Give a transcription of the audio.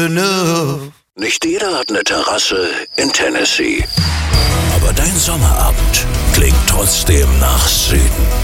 enough. Nicht jeder hat eine Terrasse in Tennessee. Aber dein Sommerabend klingt trotzdem nach Süden.